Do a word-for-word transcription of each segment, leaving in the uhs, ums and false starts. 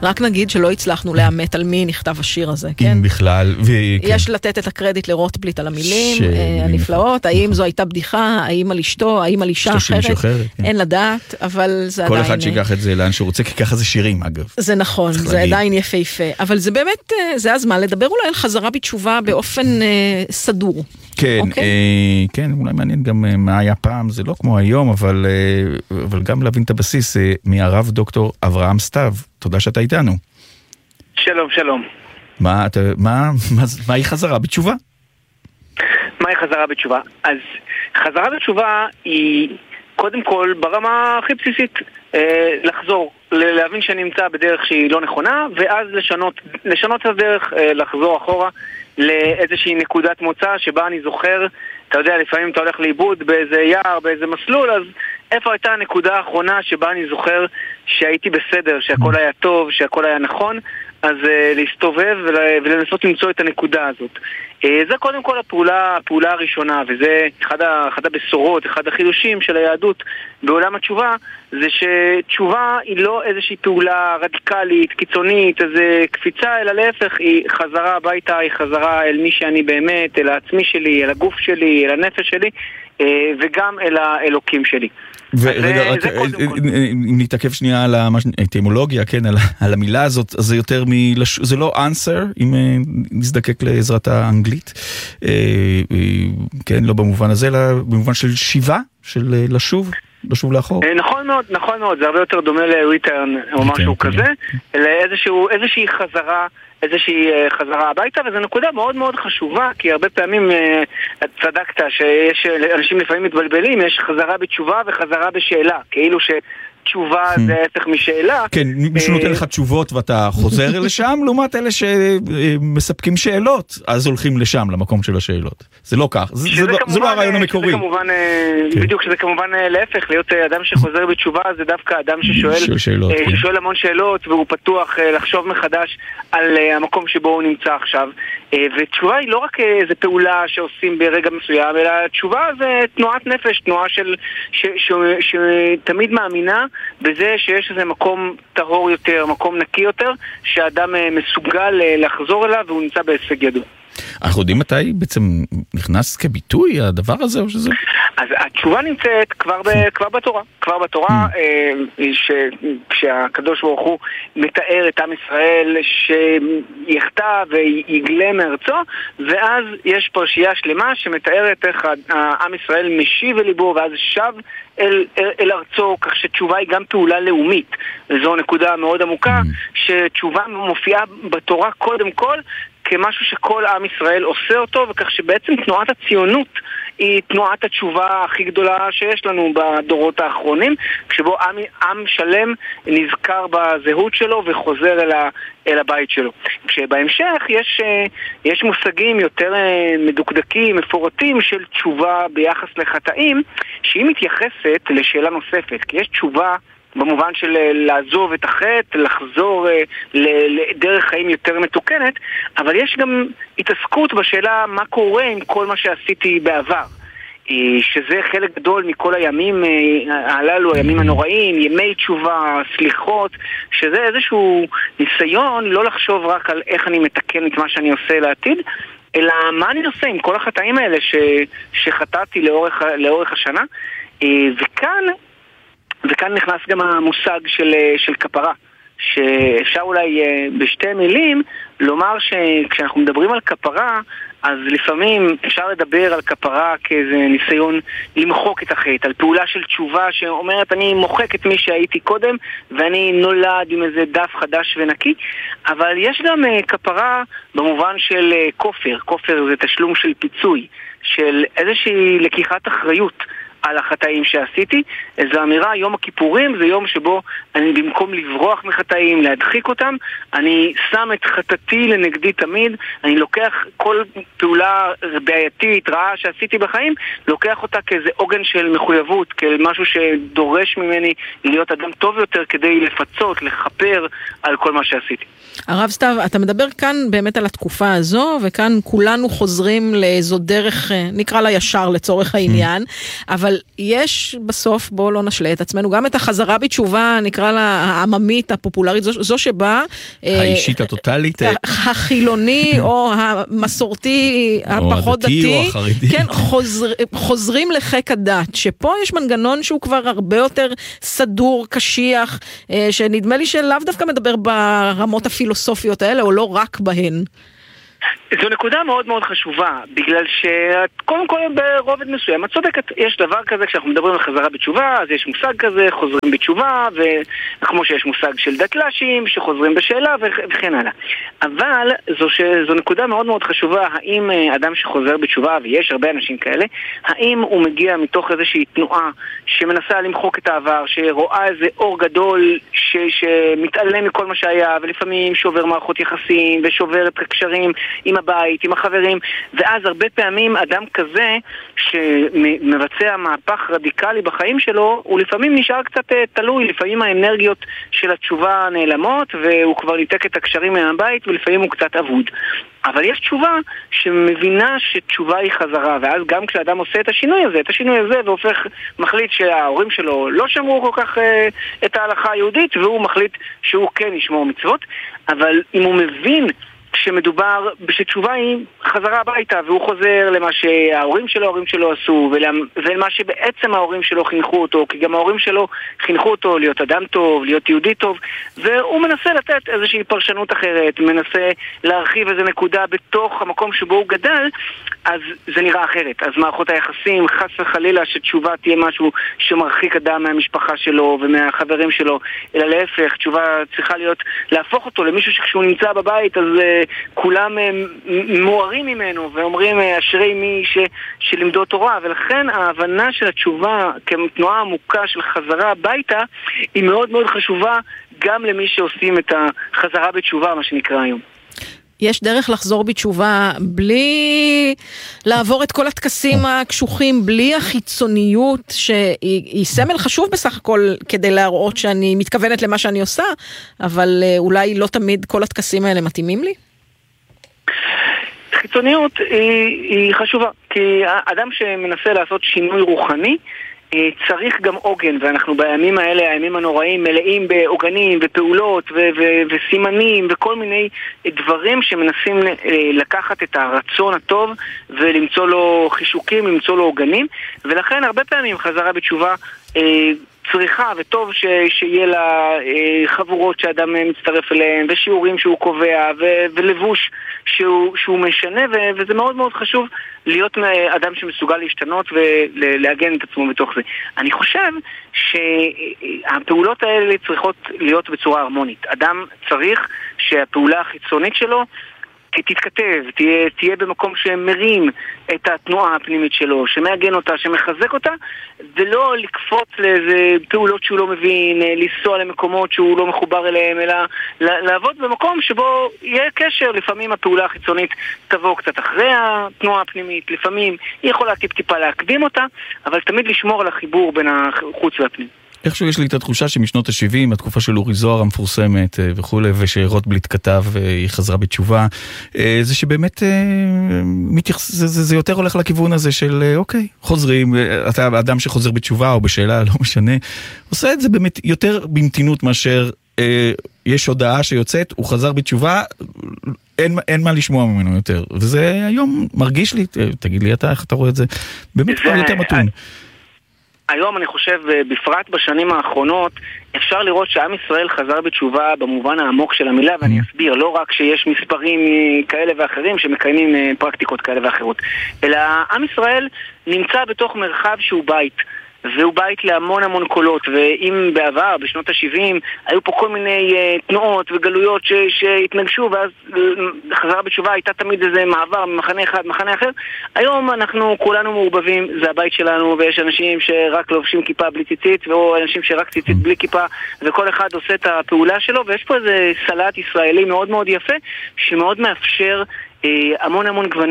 רק נגיד שלא הצלחנו לאמת על מי נכתב השיר הזה, כן? אם בכלל. יש לתת את הקרדיט לרוטבליט על המילים הנפלאות, האם זו הייתה בדיחה, האם על אשתו, האם על אישה אחרת, אין לדעת, אבל זה עדיין... כל אחד שיקח את זה לאן שהוא רוצה, כי ככה זה שירים, אגב. זה נכון, זה עדיין יפהפה, אבל זה באמת, זה הזמן לדבר אולי על חזרה בתשובה באופן סדור. כן, כן, אולי מעניין גם מה היה פעם, זה לא כמו היום, אבל גם להבין את הבסיס מהרב דוקטור אברהם סתיו. תודה שאתה איתנו. שלום, שלום. מה, אתה, מה, מה, מה היא חזרה בתשובה? מה היא חזרה בתשובה? אז חזרה בתשובה היא קודם כל ברמה הכי בסיסית אה, לחזור, להבין שאני נמצא בדרך שהיא לא נכונה, ואז לשנות, לשנות את הדרך, אה, לחזור אחורה לאיזושהי נקודת מוצא שבה אני זוכר, אתה יודע, לפעמים אתה הולך לאיבוד באיזה יער, באיזה מסלול, אז איפה הייתה הנקודה האחרונה שבה אני זוכר שהייתי בסדר, שהכל היה טוב, שהכל היה נכון, אז uh, להסתובב ולנסות למצוא את הנקודה הזאת. Uh, זה קודם כל הפעולה, הפעולה הראשונה, וזה אחד, ה, אחד הבשורות, אחד החידושים של היהדות בעולם התשובה, זה שתשובה היא לא איזושהי פעולה רדיקלית, קיצונית, איזו קפיצה, אלא להפך, היא חזרה הביתה, היא חזרה אל מי שאני באמת, אל העצמי שלי, אל הגוף שלי, אל הנפש שלי, uh, וגם אל האלוקים שלי. ורגע, רק אם נתעכב שנייה על האטימולוגיה, כן, על המילה הזאת, זה יותר מ... זה לא answer, אם נזדקק לעזרת האנגלית, כן, לא במובן הזה, אלא במובן של שיבה, של לשוב, לשוב לאחור. נכון מאוד, נכון מאוד, זה הרבה יותר דומה ל-return או משהו כזה, אלא איזושהי חזרה, איזושהי חזרה הביתה, וזו נקודה מאוד מאוד חשובה, כי הרבה פעמים צדקת שיש אנשים לפעמים מתבלבלים, יש חזרה בתשובה וחזרה בשאלה, כאילו שתשובה זה ההפך משאלה. כן, מישהו נותן לך תשובות ואתה חוזר לשם, לעומת אלה שמספקים שאלות, אז הולכים לשם, למקום של השאלות. זה לא כך, זה לא הרעיון המקורי. בדיוק, שזה כמובן להפך, להיות אדם שחוזר בתשובה זה דווקא אדם ששואל המון שאלות, והוא פתוח לחשוב מחדש על המקום שבו הוא נמצא עכשיו. ותשובה היא לא רק איזו פעולה שעושים ברגע מסוים, אלא תשובה זה תנועת נפש, תנועה של שתמיד מאמינה בזה שיש איזה מקום טהור יותר, מקום נקי יותר, שהאדם מסוגל לחזור אליו והוא נמצא בהישג ידו. אנחנו יודעים מתי בעצם נכנס כביטוי הדבר הזה או שזה? אז התשובה נמצאת כבר, ב, כבר בתורה, כבר בתורה ש, שהקדוש ברוך הוא מתאר את עם ישראל שיחטא ויגלה מארצו, ואז יש פרשייה שלמה שמתארת איך העם ישראל משיב אל ליבו ואז שב אל, אל, אל ארצו, כך שתשובה היא גם פעולה לאומית. וזו נקודה מאוד עמוקה, שתשובה מופיעה בתורה קודם כל כמשהו שכל עם ישראל עושה אותו, וכך שבעצם תנועת הציונות היא תנועת התשובה הכי גדולה שיש לנו בדורות האחרונים, כשבו עם, עם שלם נזכר בזהות שלו וחוזר אל, ה, אל הבית שלו. כשבהמשך יש, יש מושגים יותר מדוקדקים, מפורטים של תשובה ביחס לחטאים, שהיא מתייחסת לשאלה נוספת, כי יש תשובה במובן של לעזוב את החטא, לחזור לדרך חיים יותר מתוקנת, אבל יש גם התעסקות בשאלה מה קורה עם כל מה שעשיתי בעבר, שזה חלק גדול מכל הימים הללו, הימים הנוראים, ימי תשובה, סליחות, שזה איזשהו ניסיון לא לחשוב רק על איך אני מתקן את מה שאני עושה לעתיד, אלא מה אני עושה עם כל החטאים האלה ש, שחטאתי לאורך, לאורך השנה. וכאן וכאן נכנס גם המושג של, של כפרה, שאפשר אולי בשתי מילים לומר שכשאנחנו מדברים על כפרה, אז לפעמים אפשר לדבר על כפרה כאיזה ניסיון למחוק את החטא, על פעולה של תשובה שאומרת אני מוחק את מי שהייתי קודם ואני נולד עם איזה דף חדש ונקי, אבל יש גם כפרה במובן של כופר, כופר זה תשלום של פיצוי, של איזושהי לקיחת אחריות על החטאים שעשיתי. זו אמירה, יום הכיפורים זה יום שבו אני במקום לברוח מחטאים, להדחיק אותם, אני שם את חטאתי לנגדי תמיד, אני לוקח כל פעולה בעייתית, רעה שעשיתי בחיים, לוקח אותה כאיזה עוגן של מחויבות, כמשהו שדורש ממני להיות אדם טוב יותר כדי לפצות, לחפר על כל מה שעשיתי. הרב סתיו, אתה מדבר כאן באמת על התקופה הזו, וכאן כולנו חוזרים לאיזו דרך, נקרא לה ישר לצורך העניין, אבל אבל יש בסוף, בואו לא נשלה את עצמנו, גם את החזרה בתשובה, נקרא לה העממית, הפופולרית, זו, זו שבה... האישית הטוטלית. החילוני או המסורתי, הפחות דתי. או החרדי. כן, חוזר, חוזרים לחיק הדת, שפה יש מנגנון שהוא כבר הרבה יותר סדור, קשיח, שנדמה לי שלאו דווקא מדבר ברמות הפילוסופיות האלה, או לא רק בהן. זו נקודה מאוד מאוד חשובה, בגלל שקודם כל ברובד מסוים, את צודקת, יש דבר כזה, כשאנחנו מדברים על חזרה בתשובה, אז יש מושג כזה, חוזרים בתשובה, וכמו שיש מושג של דתל"שים, שחוזרים בשאלה וכן הלאה. אבל זו, ש... זו נקודה מאוד מאוד חשובה, האם אדם שחוזר בתשובה, ויש הרבה אנשים כאלה, האם הוא מגיע מתוך איזושהי תנועה שמנסה למחוק את העבר, שרואה איזה אור גדול ש... שמתעלם מכל מה שהיה, ולפעמים שובר מערכות יחסים, ושובר את הקשרים עם הבית, עם החברים, ואז הרבה פעמים אדם כזה שמבצע מהפך רדיקלי בחיים שלו, הוא לפעמים נשאר קצת תלוי, לפעמים האנרגיות של התשובה נעלמות, והוא כבר ניתק את הקשרים מהבית, ולפעמים הוא קצת אבוד. אבל יש תשובה שמבינה שתשובה היא חזרה, ואז גם כשאדם עושה את השינוי הזה, את השינוי הזה, והופך, מחליט שההורים שלו לא שמרו כל כך אה, את ההלכה היהודית, והוא מחליט שהוא כן ישמור מצוות, אבל אם הוא מבין שמדובר, שתשובה היא חזרה הביתה, והוא חוזר למה שההורים שלו, ההורים שלו עשו, ולמה שבעצם ההורים שלו חינכו אותו, כי גם ההורים שלו חינכו אותו להיות אדם טוב, להיות יהודי טוב, והוא מנסה לתת איזושהי פרשנות אחרת, מנסה להרחיב איזו נקודה בתוך המקום שבו הוא גדל, אז זה נראה אחרת. אז מערכות היחסים, חס וחלילה שתשובה תהיה משהו שמרחיק אדם מהמשפחה שלו ומהחברים שלו, אלא להפך, תשובה צריכה להיות, להפוך אותו למישהו שכשהוא נמצא בבית, אז כולם מוארים ממנו ואומרים אשרי מי ש, שלמדו תורה, ולכן ההבנה של התשובה כתנועה עמוקה של חזרה הביתה היא מאוד מאוד חשובה גם למי שעושים את החזרה בתשובה, מה שנקרא היום. יש דרך לחזור בתשובה בלי לעבור את כל התקסים הקשוחים, בלי החיצוניות שהיא סמל חשוב בסך הכל כדי להראות שאני מתכוונת למה שאני עושה, אבל אולי לא תמיד כל התקסים האלה מתאימים לי? חיצוניות היא, היא חשובה, כי אדם שמנסה לעשות שינוי רוחני צריך גם עוגן, ואנחנו בימים האלה, הימים הנוראים, מלאים בעוגנים ופעולות ו- ו- וסימנים וכל מיני דברים שמנסים לקחת את הרצון הטוב ולמצוא לו חישוקים, למצוא לו עוגנים, ולכן הרבה פעמים חזרה בתשובה צריכה, וטוב ש, שיהיה לה אה, חבורות שאדם מצטרף אליהם, ושיעורים שהוא קובע, ו, ולבוש שהוא, שהוא משנה, ו, וזה מאוד מאוד חשוב להיות אדם שמסוגל להשתנות ולהגן את עצמו בתוך זה. אני חושב שהפעולות האלה צריכות להיות בצורה הרמונית. אדם צריך שהפעולה החיצונית שלו תתכתב, תהיה, תהיה במקום שמרים את התנועה הפנימית שלו, שמאגן אותה, שמחזק אותה, ולא לקפוץ לאיזה פעולות שהוא לא מבין, לנסוע למקומות שהוא לא מחובר אליהם, אלא לעבוד במקום שבו יהיה קשר. לפעמים הפעולה החיצונית תבוא קצת אחרי התנועה הפנימית, לפעמים היא יכולה טיפ-טיפה להקדים אותה, אבל תמיד לשמור על החיבור בין החוץ והפנים. איכשהו יש לי את התחושה שמשנות ה-שבעים, התקופה של אורי זוהר המפורסמת וכו', ושרוטבליט כתב, היא חזרה בתשובה, זה שבאמת מתייחס, זה, זה, זה יותר הולך לכיוון הזה של אוקיי, חוזרים, אתה אדם שחוזר בתשובה או בשאלה, לא משנה, עושה את זה באמת יותר במתינות מאשר יש הודעה שיוצאת, הוא חזר בתשובה, אין, אין מה לשמוע ממנו יותר, וזה היום מרגיש לי, תגיד לי אתה, איך אתה רואה את זה, באמת כבר יותר מתון. היום אני חושב, בפרט בשנים האחרונות, אפשר לראות שעם ישראל חזר בתשובה במובן העמוק של המילה, ואני אסביר, לא רק שיש מספרים כאלה ואחרים שמקיימים פרקטיקות כאלה ואחרות, אלא עם ישראל נמצא בתוך מרחב שהוא בית, והוא בית להמון המון קולות, ואם בעבר, בשנות ה-שבעים, היו פה כל מיני uh, תנועות וגלויות ש- שהתנגשו, ואז uh, חזרה בתשובה הייתה תמיד איזה מעבר ממחנה אחד, מחנה אחר. היום אנחנו כולנו מעורבבים, זה הבית שלנו, ויש אנשים שרק לובשים כיפה בלי ציצית, או אנשים שרק ציצית בלי כיפה, וכל אחד עושה את הפעולה שלו, ויש פה איזה סלט ישראלי מאוד מאוד יפה, שמאוד מאפשר המון המון גוונים,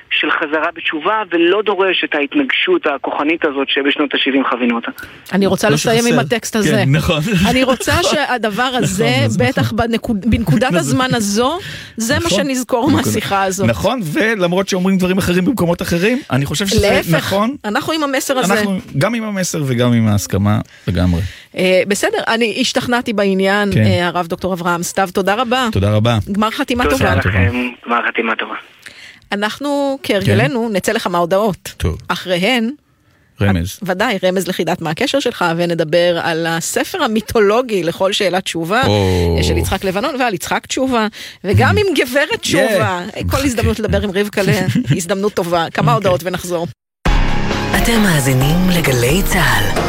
של חזרה בתשובה, ולא דורש את ההתנגשות הכוחנית הזאת שבשנות ה-שבעים חווינו אותה. אני רוצה לסיים עם הטקסט הזה. כן, נכון. אני רוצה שהדבר הזה, בטח בנקודת הזמן הזו, זה מה שנזכור מהשיחה הזאת. נכון, ולמרות שאומרים דברים אחרים במקומות אחרים, אני חושב שזה נכון. אנחנו עם המסר הזה. אנחנו גם עם המסר וגם עם ההסכמה לגמרי. בסדר, אני השתכנעתי בעניין, הרב דוקטור אברהם סתיו, תודה רבה. תודה רבה. גמר חתימה טובה. תודה לכם, גמר חתימה טובה. אנחנו כהרגלנו נצא לכמה הודעות. טוב. אחריהן, רמז. ודאי, רמז לחידת מה הקשר שלך, ונדבר על הספר המיתולוגי לכל שאלת תשובה, של יצחק לבנון ועל יצחק תשובה, וגם עם גברת תשובה. כל הזדמנות לדבר עם רבקה להזדמנות טובה. כמה הודעות ונחזור. אתם מאזינים לגלי צהל.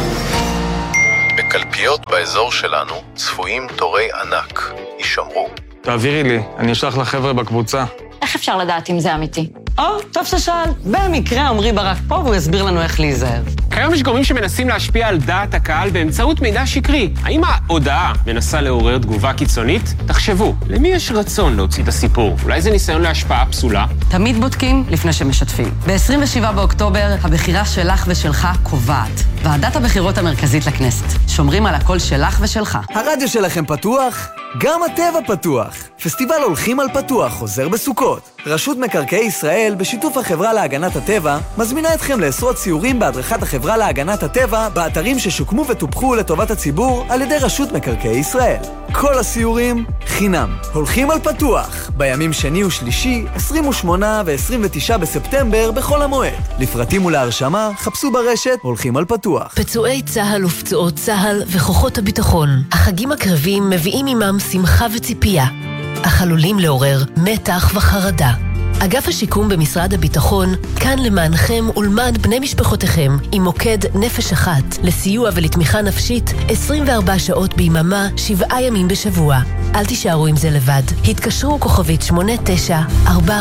בקלפיות באזור שלנו צפויים תורי ענק. יישמרו. תעבירי לי, אני אשלח לחבר'ה בקבוצה. איך אפשר לדעת אם זה אמיתי? או, טוב ששאל. במקרה עמרי ברק פה והוא יסביר לנו איך להיזהר. כיום יש גורמים שמנסים להשפיע על דעת הקהל באמצעות מידע שקרי. האם ההודעה מנסה לעורר תגובה קיצונית? תחשבו, למי יש רצון להוציא את הסיפור? אולי זה ניסיון להשפעה פסולה? תמיד בודקים לפני שמשתפים. ב-עשרים ושבעה באוקטובר, הבחירה שלך ושלך קובעת. ועדת הבחירות המרכזית לכנסת. שומרים על הקול שלך ושלך. הרדיו שלכם פתוח? גם הטבע פתוח. פסטיבל הולכים על פתוח חוזר בסוכות. רשות מקרקעי ישראל, בשיתוף החברה להגנת הטבע, מזמינה אתכם לעשרות סיורים בהדרכת החברה להגנת הטבע באתרים ששוקמו וטופחו לטובת הציבור על ידי רשות מקרקעי ישראל. כל הסיורים חינם. הולכים על פתוח, בימים שני ושלישי, עשרים ושמונה ו-עשרים ותשעה בספטמבר בכל המועד. לפרטים ולהרשמה, חפשו ברשת הולכים על פתוח. פצועי צהל ופצועות צהל וכוחות הביטחון. החגים הקרבים מביאים עמם שמחה וציפייה, אך עלולים לעורר מתח וחרדה. אגף השיקום במשרד הביטחון כאן למענכם ולמען בני משפחותיכם עם מוקד נפש אחת לסיוע ולתמיכה נפשית עשרים וארבע שעות ביממה, שבעה ימים בשבוע. אל תישארו עם זה לבד. התקשרו כוכבית שמונה תשע ארבע